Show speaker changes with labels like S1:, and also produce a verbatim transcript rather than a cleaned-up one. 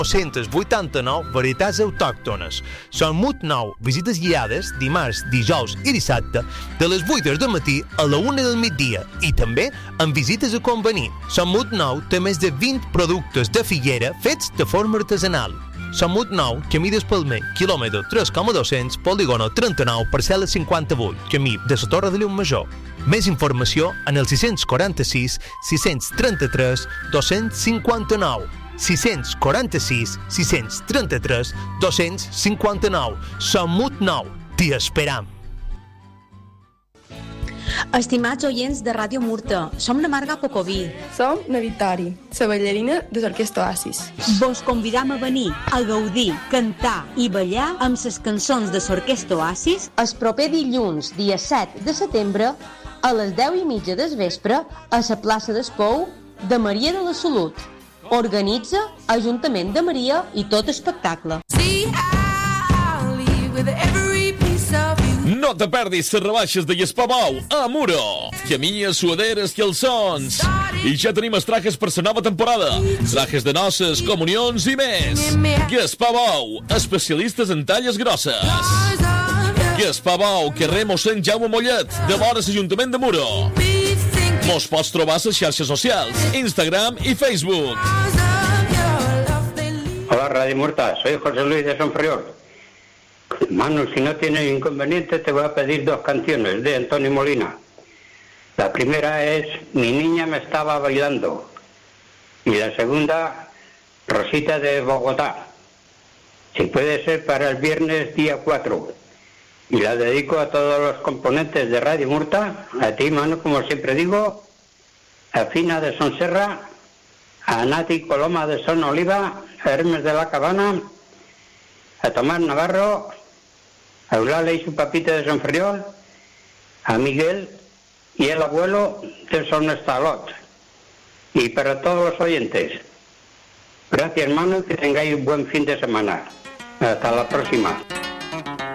S1: dos-cents vuitanta-nou varietats autòctones. Són Mut nou, visites guiades dimarts, dijous i dissabte de les vuit del matí a la una del migdia i també amb visites a convenir. Són Mut nou té més de vint productes de figuera fets de forma artesanal. Són Mut nou, camí d'Espalmer, quilòmetre tres coma dos-cents, polígono trenta-nou, parcel·la cinquanta-vuit, camí de la Torre de Llumajor. Més informació en el sis quaranta-sis sis trenta-tres dos-cents cinquanta-nou. sis quaranta-sis sis trenta-tres dos-cents cinquanta-nou. Som Mut nou. T'hi esperam.
S2: Estimats oients de Ràdio Murta, som la Marga Pocoví.
S3: Som la Victòria, la ballarina de l'Orquestra Oasis.
S2: Vos convidam a venir a gaudir, cantar i ballar amb les cançons de l'Orquestra Oasis el proper dilluns, dia set de setembre, a les deu i mitja del vespre, a la plaça d'Espou de Maria de la Salut. Organitza Ajuntament de Maria i tot espectacle.
S4: No te perdis les rebaixes de Gaspar-Bou a Muro. Camilles, suaderes, calçons. I ja tenim els trajes per la nova temporada. Trajes de noces, comunions i més. Gaspar-Bou, especialistes en talles grosses. Gaspar-Bou, carrer Mossèn Jaume Mollet, de vora l'Ajuntament de Muro. Mos pots trobar a les xarxes socials, Instagram y Facebook.
S5: Hola, Radio Murta, soy José Luis de Sonfriol. Manu, si no tienes inconveniente, te voy a pedir dos canciones de Antonio Molina. La primera es Mi niña me estaba bailando. Y la segunda, Rosita de Bogotá. Si puede ser para el viernes día cuatro. Y la dedico a todos los componentes de Radio Murta, a ti, Manu, como siempre digo, a Fina de Sonserra, a Nati Coloma de Son Oliva, a Hermes de la Cabana, a Tomás Navarro, a Eulalia y su papita de Sonfriol, a Miguel y el abuelo de Son Estalot. Y para todos los oyentes, gracias, Manu, que tengáis un buen fin de semana. Hasta la próxima.